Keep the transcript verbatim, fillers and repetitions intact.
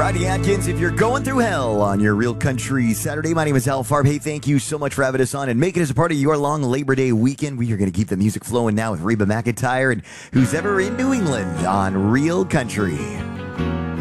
Rodney Atkins, if you're going through hell on your Real Country Saturday, my name is Al Farb. Hey, thank you so much for having us on and making us a part of your long Labor Day weekend. We are going to keep the music flowing now with Reba McEntire and Who's Ever in New England on Real Country.